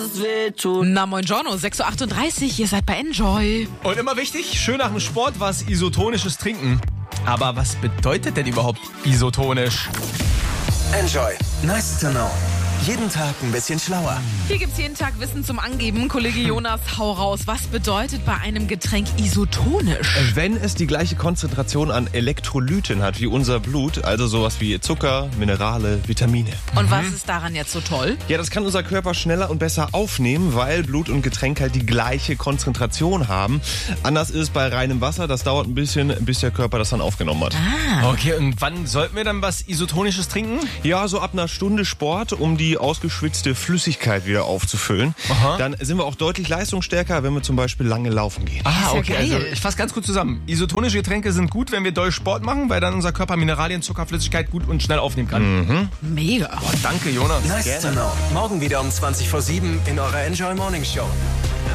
Na, buongiorno, 6.38 Uhr, ihr seid bei Enjoy. Und immer wichtig, schön nach dem Sport was isotonisches trinken. Aber was bedeutet denn überhaupt isotonisch? Enjoy. Nice to know. Jeden Tag ein bisschen schlauer. Hier gibt's jeden Tag Wissen zum Angeben. Kollege Jonas, hau raus. Was bedeutet bei einem Getränk isotonisch? Wenn es die gleiche Konzentration an Elektrolyten hat wie unser Blut, also sowas wie Zucker, Minerale, Vitamine. Und was ist daran jetzt so toll? Ja, das kann unser Körper schneller und besser aufnehmen, weil Blut und Getränk halt die gleiche Konzentration haben. Anders ist es bei reinem Wasser, das dauert ein bisschen, bis der Körper das dann aufgenommen hat. Okay, und wann sollten wir dann was Isotonisches trinken? Ja, so ab einer Stunde Sport, um die ausgeschwitzte Flüssigkeit wieder aufzufüllen. Aha. Dann sind wir auch deutlich leistungsstärker, wenn wir zum Beispiel lange laufen gehen. ist ja Okay, also geil. ich fasse ganz kurz zusammen. Isotonische Getränke sind gut, wenn wir doll Sport machen, weil dann unser Körper Mineralien, Zucker, Flüssigkeit gut und schnell aufnehmen kann. Mega. Boah, danke, Jonas. Nice to know. Morgen wieder um 20 vor 7 in eurer Enjoy Morning Show.